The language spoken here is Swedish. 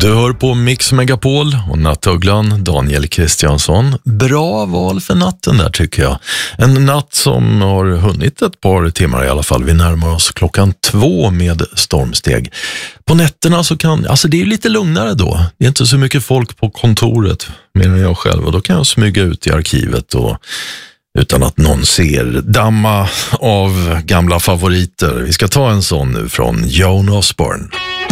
Du hör på Mix Megapol och nattugglan Daniel Kristiansson. Bra val för natten där tycker jag. En natt som har hunnit ett par timmar i alla fall. Vi närmar oss 2:00 med stormsteg. På nätterna så det är ju lite lugnare då. Det är inte så mycket folk på kontoret mer än jag själv. Och då kan jag smyga ut i arkivet och utan att någon ser damma av gamla favoriter. Vi ska ta en sån nu från Joan Osborne.